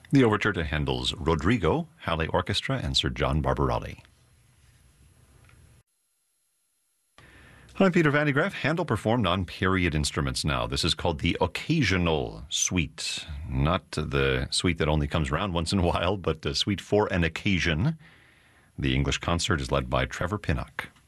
The overture to Handel's Rodrigo, Halle Orchestra, and Sir John Barbarelli. I'm Peter Van de Graaff. Handel performed on period instruments now. This is called the occasional suite. Not the suite that only comes around once in a while, but a suite for an occasion. The English concert is led by Trevor Pinnock.